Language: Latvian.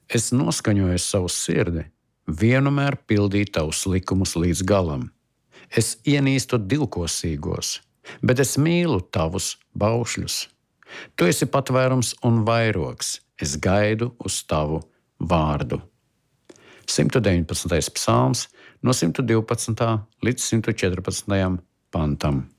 Es noskaņoju savu sirdi, vienmēr pildīt tavus likumus līdz galam. Es ienīstu divkosīgos, bet es mīlu tavus baušļus. Tu esi patvērums un vairogs, es gaidu uz tavu vārdu. 119. psalms no 112. līdz 114. pantam.